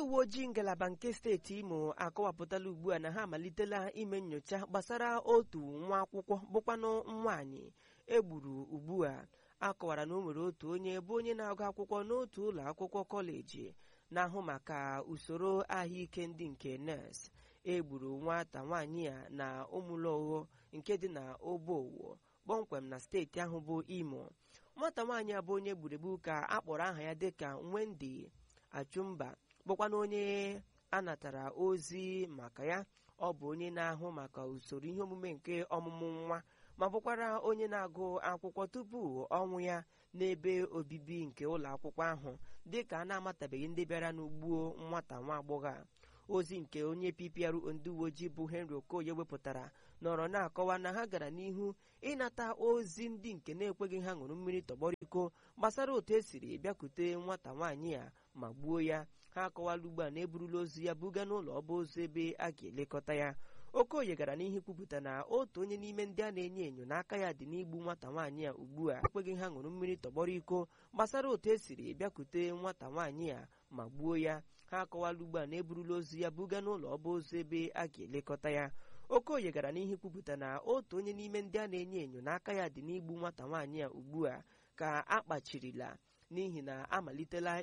uwe ojii ngalaba nke steeti Imo akọwapụtala ugbu a na ha amalitela ime nnyocha gbasara otu nwa akwụkwọ bụkwanụ nwaanyị egburu ugbu a. Akọwara na o nwere otu onye bụ onye na-agụ akwụkwọ n'otu ụlọ akwụkwọ kọleji na-ahụ maka usoro ahụike ndị nke nọọsụ. Egburu nwata nwaanyị a na Ụmụlọgho nke dị na Obowo kpọmkwem na steeti ahụ bụ Imo. Nwata nwaanyị a bụ onye egburegbu ka a kpọrọ aha ya dịka Wendy Achụmba, bụkwa na onye a natara ozi maka ya. Ọ bụ onye na-ahụ maka usoro ihe omume nke ọmụmụ nwa ma bụkwara onye na-agụ akwụkwọ tupu ọnwụ ya n'ebe obibi nke ụlọ akwụkwọ ahụ, dịka a na-amatabeghị ndị bịara n'ugbuo nwata nwa agbọghọ a. Ozi nke onye PPRO ndị uwe ojii bụ Henry Okoye wepụtara nọrọ na-akọwa na ha gara n'ihu ịnata ozi ndị nke na-ekweghị ha ṅụrụ mmiri tọgbọriko gbasara otu esiri bịakute nwata nwaanyị a ma gbuo ya. Ha akọwala ugbu a na eburula ozu ya buga n'ụlọ ọba ozu ebe a ga-elekọta ya. Okoye gara n'ihu kwupụta na otu onye n'ime ndị a na-enyo enyo n'aka ya dị n'igbu nwata nwaanyị a ugbu a ekweghị ha ṅụrụ mmiri tọgbọriko gbasara otu esiri bịakute nwata nwaanyị a ma gbuo ya. Ha akọwala ugbu a na eburula ozu ya buga n'ụlọ ọba ozu ebe a ga-elekọta ya. Okoye gara n'ihu kwupụta na otu onye n'ime ndị a na-enyo enyo n'aka ya dị n'igbu nwata nwaanyị a ugbu a ka a kpachirila n'ihi na amalitela